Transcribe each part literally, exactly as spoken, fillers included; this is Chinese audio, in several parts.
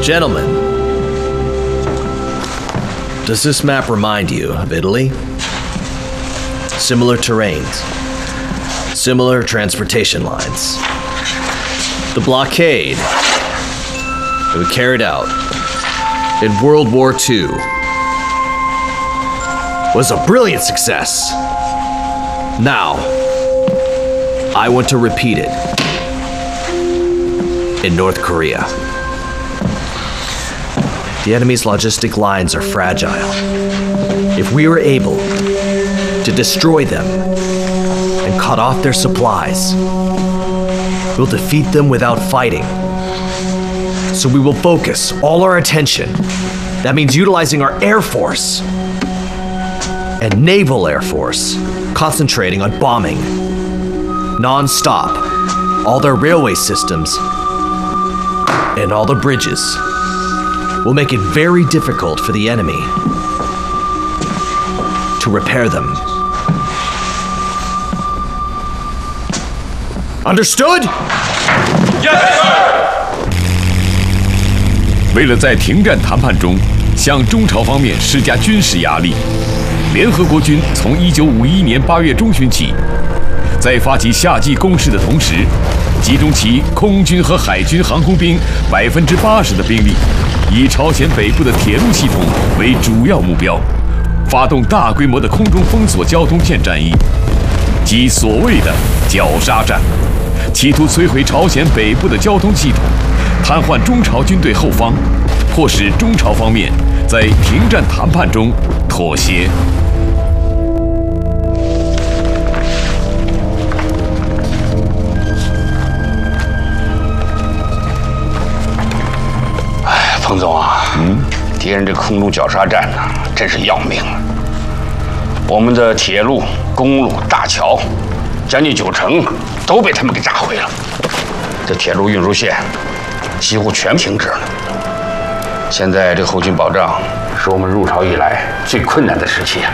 Gentlemen, does this map remind you of Italy? Similar terrains, similar transportation lines. The blockade that we carried out in World War Two was a brilliant success. Now, I want to repeat it in North Korea. The enemy's logistic lines are fragile. If we are able to destroy them and cut off their supplies, we'll defeat them without fighting. So we will focus all our attention. That means utilizing our Air Force and Naval Air Force, concentrating on bombing non-stop all their railway systems and all the bridges. Will make it very difficult for the enemy to repair them. Understood? Yes, sir! 为了在停战谈判中向中朝方面施加军事压力，联合国军从一九五一年八月中旬起，在发起夏季攻势的同时，集中其空军和海军航空兵百分之八十的兵力，以朝鲜北部的铁路系统为主要目标，发动大规模的空中封锁交通线战役，即所谓的绞杀战，企图摧毁朝鲜北部的交通系统，瘫痪中朝军队后方，迫使中朝方面在停战谈判中妥协。 彭总啊，嗯，敌人这空中绞杀战呢、啊，真是要命了。我们的铁路、公路、大桥，将近九成都被他们给炸毁了。这铁路运输线几乎全停止了。现在这后勤保障是我们入朝以来最困难的时期啊。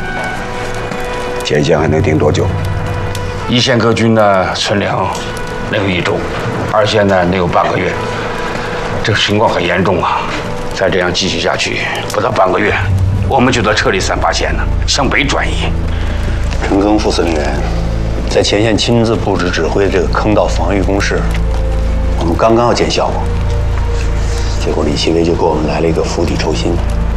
前线还能顶多久？ 一线各军呢，存粮能有一周，二线呢能有半个月。这个情况很严重啊！再这样继续下去，不到半个月，我们就得撤离三八线了，向北转移。 陈赓副司令员在前线亲自布置指挥这个坑道防御工事，我们刚刚要见效果，结果李奇微就给我们来了一个釜底抽薪。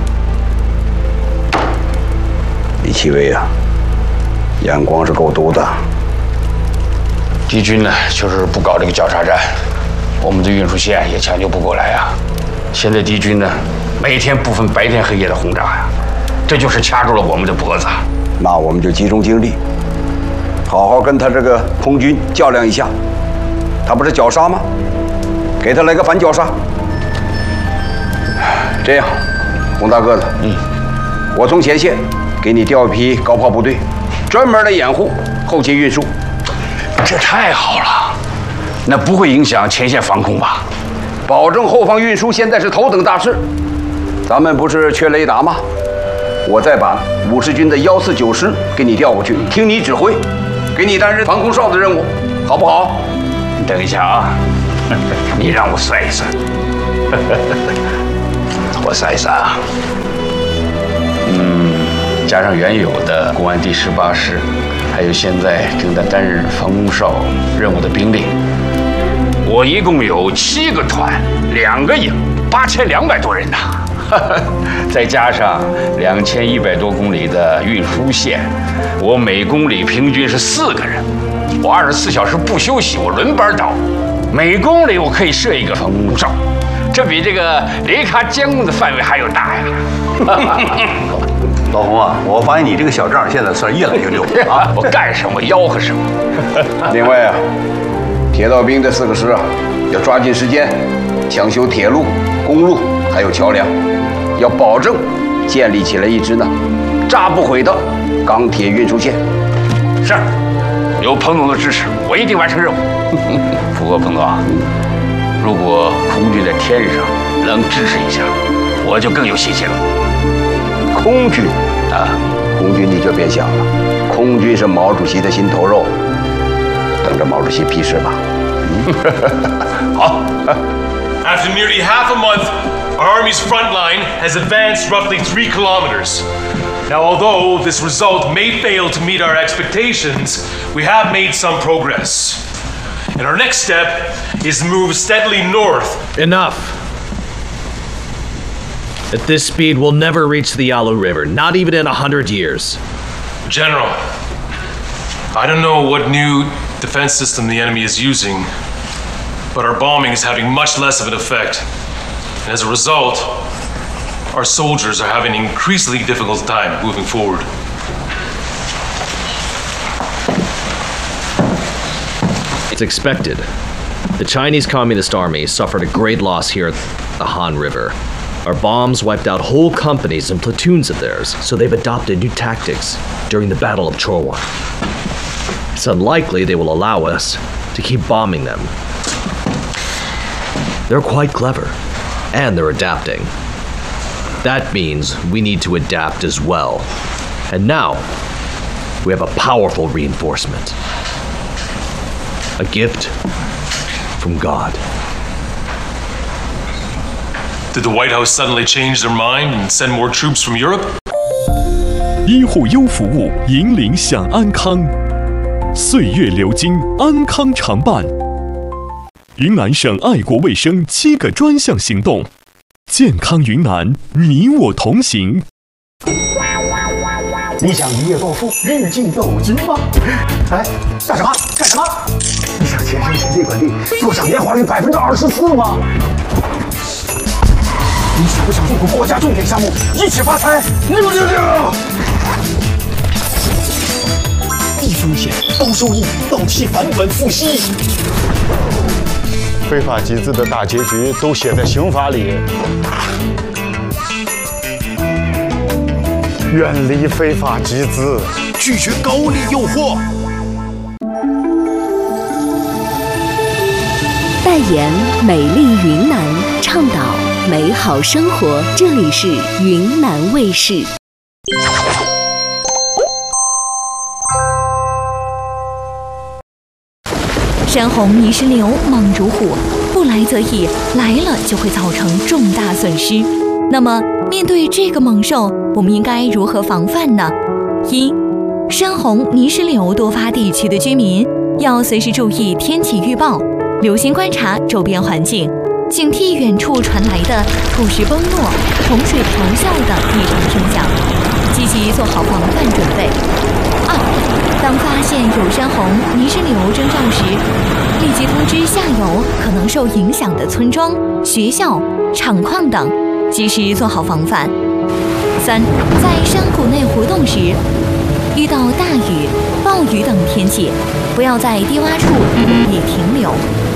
李奇微啊，眼光是够毒的。 敌军呢，就是不搞这个绞杀战。我们的运输线也抢救不过来啊！现在敌军呢，每天不分白天黑夜的轰炸呀，这就是掐住了我们的脖子。 那我们就集中精力，好好跟他这个空军较量一下。他不是绞杀吗？给他来个反绞杀。这样，洪大个子，嗯，我从前线给你调一批高炮部队，专门来掩护后勤运输。 这太好了。那不会影响前线防空吧？ 保证后方运输现在是头等大事。咱们不是缺雷达吗？我再把五十军的幺四九师给你调过去，听你指挥，给你担任防空哨的任务，好不好？ 你等一下啊，你让我算一算。我算一算啊，嗯，加上原有的公安第十八师，还有现在正在担任防空哨任务的兵力。我一共有七个团，两个营，八千两百多人呐，再加上两千一百多公里的运输线，我每公里平均是四个人。我二十四小时不休息，我轮班倒，每公里我可以设一个防空哨，这比这个雷卡监控的范围还要大呀！ 老洪啊，我发现你这个小账现在算越来越溜啊！我干什么吆喝什么。 另外啊。铁道兵这四个师啊，要抓紧时间抢修铁路、公路，还有桥梁，要保证建立起来一支呢炸不毁的钢铁运输线。 是，有彭总的支持，我一定完成任务。不过彭总啊，如果空军在天上能支持一下，我就更有信心了。 空军啊，空军你就别想了，空军是毛主席的心头肉。等着毛主席批示吧。 好， After nearly half a month, our army's front line has advanced roughly three kilometers. Now, although this result may fail to meet our expectations, we have made some progress. And our next step is to move steadily north. Enough. At this speed, we'll never reach the Yalu River, not even in a hundred years. General, I don't know what new defense system the enemy is using, but our bombing is having much less of an effect. And as a result, our soldiers are having an increasingly difficult time moving forward. It's expected. The Chinese Communist Army suffered a great loss here at the Han River. Our bombs wiped out whole companies and platoons of theirs, so they've adopted new tactics during the Battle of Chorwan. It's unlikely they will allow us to keep bombing them. They're quite clever, and they're adapting. That means we need to adapt as well. And now, we have a powerful reinforcement. A gift from God. Did the White House suddenly change their mind and send more troops from Europe? 医护优服务引领享安康，岁月流金，安康常伴。云南省爱国卫生七个专项行动，健康云南，你我同行。 你想一夜暴富，日进斗金吗？哎，干什么？干什么？你想前程前地管地，坐享年化率百分之二十四吗？你想不想入股国家重点项目，一起发财？六六六！低风险高收益，到期返本付息。 非法集资的大结局都写在刑法里。远离非法集资， 拒绝高利诱惑。 代言美丽云南，倡导美好生活。这里是云南卫视。 山洪泥石流猛如虎，不来则已，来了就会造成重大损失。那么，面对这个猛兽，我们应该如何防范呢？一、山洪泥石流多发地区的居民要随时注意天气预报，留心观察周边环境，警惕远处传来的土石崩落、洪水咆哮的异常声响，积极做好防范准备。二、当发现有山洪泥石流征兆时，立即通知下游可能受影响的村庄、学校、厂矿等，及时做好防范。三、在山谷内活动时，遇到大雨、暴雨等天气，不要在低洼处容易停留。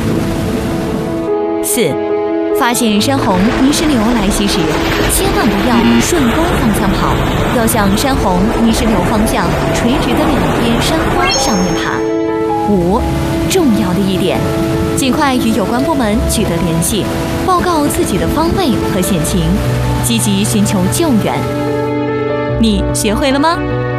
四、发现山洪泥石流来袭时，千万不要顺沟方向跑，要向山洪泥石流方向垂直的两边山坡上面爬。五、重要的一点，尽快与有关部门取得联系，报告自己的方位和险情，积极寻求救援。你学会了吗？